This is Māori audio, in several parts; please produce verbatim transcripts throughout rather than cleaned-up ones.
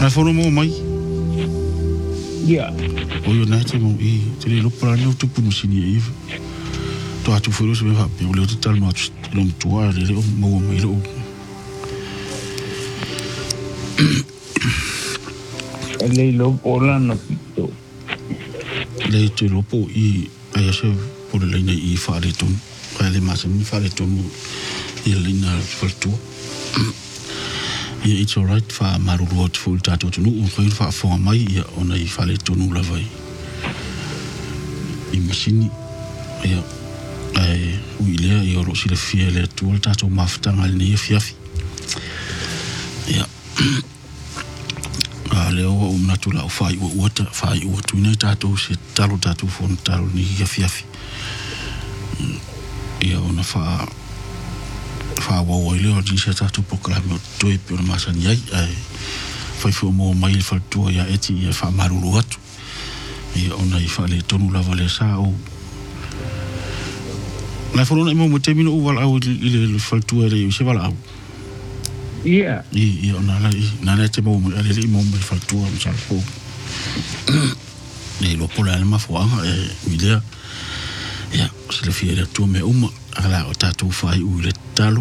Ai fono mo mai. Ia. O yo na te mo i te le lopa ni o tupu no sini e iwa. To atu furu se me hape o leo te tala no atu lom tua le le o mo mai le o. Le lopo lana pito. Le te lopo i ai ase po le leina i whaare tonu. Ai le masa ni whaare tonu i le leina whaltua. Ia it's alright wha maruru atu fulu tātou tonu. Un koe wha whonga mai ia ona i whaare tonu lava i. I masini. Ia ai ui lea i oro si le fia le atua le tātou mawhatanga le nei fiafi. Ia. A leo o mnatu la o whai ua uata, whai ua tuina i tātou se talo tātou whona talo ni ia fiafi. Ia ona wha wha wawa i leo di se tātou pokalami o toi pe ona masani ai, ai whai fua mo mai le whaltua ia eti ia wha maruru atu. Ia ona i wha le tonu lava le sa o. Nai whanona i mo mo te mino u wala au i le whaltua le i se wala au. Ia. I i ona la i nana te mo mo ale le mo mo faltua mo sa po. Nei lo pola le mafuanga e milea. Ia, se le fiera tu me uma ala o tatu fai u le talo.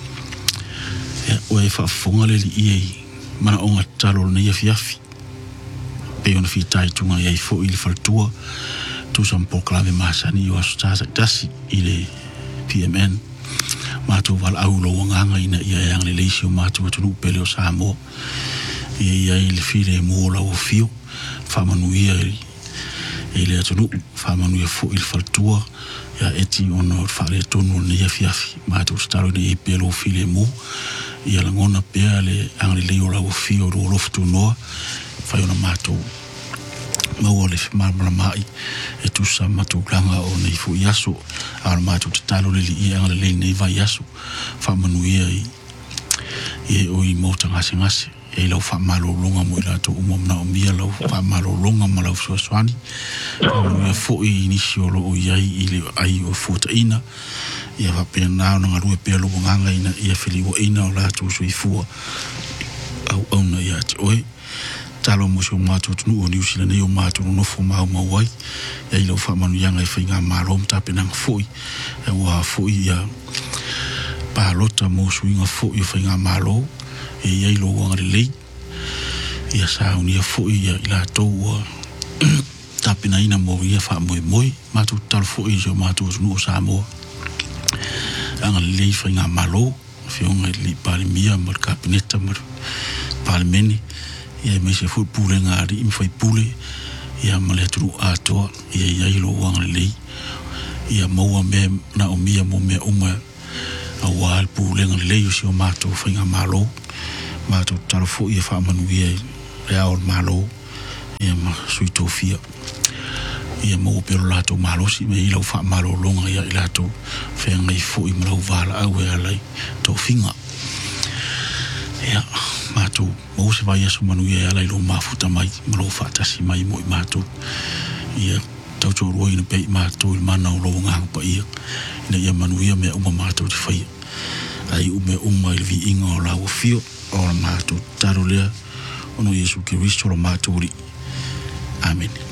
Ia, o e fa fonga le li i mana onga talo na ia fiafi. Pe ona fi tai tunga ia i fo i le faltua. Tu sam poklame masani o asutasa tasi i le P M N. Mātou wala au lo wanganga ina ia yang le leisi o mātou atunu pele o Samoa. Ia ia i le file e mua la o fio. Whamanu ia i le atunu. Whamanu ia fo il faltua. Ia eti ono whare tonu na ia fiafi. Mātou staro ina i pele o file e mua. Ia la ngona pea le ang le leo la o fio ro loftu noa. Whai ona mātou. Maua le whamara mai e tu sa matu klanga o nei fu yaso ar matu te talo le li anga le nei vai yaso whamanu ia i e o i mota ngase ngase e lau whamaro longa mo i lato umamna o mia lau whamaro longa ma lau suaswani whamanu ia fo i inisi o lo o iai i le ai o futa ina ia whapea nao na ngarue pea lo nganga ina ia whili o ina o lato so i fua au au na ia te oe talo mo se mato tunu o New Zealand e o mato no fo mau mau ai e ilo fa manu yanga e fainga malo mta penang foi e wa foi ya pa lota mo suinga foi e fainga malo e ia ilo wanga le ia sa unia foi ya ila to tapina ina mo ia fa moi moi mato tal foi jo mato tunu o Samoa anga le fainga malo fionga li palimia mo kabineta mo palimeni ia me se fu pule ngari im foi pule ia male tru ato ia ia ilo wang le ia mo me na o mia mo me uma a wal pule ngari le yo mato finga malo mato tarfo ia fa manu ia real malo ia ma suito fia ia mo pero lato malo si me ilo fa malo longa ia lato fenga i fo i mo vala a we alai to finga ia mato mo se vai aso manu ia ala ilo mafuta mai malo fatasi mai mo mato ia tau tau roi na pe mato il mana o lo ngang pa ia ina ia manu ia me uma mato te fai ai ume uma il vi inga o la o fio o mato taro lea ono Yesu Kristo lo mato ri amen.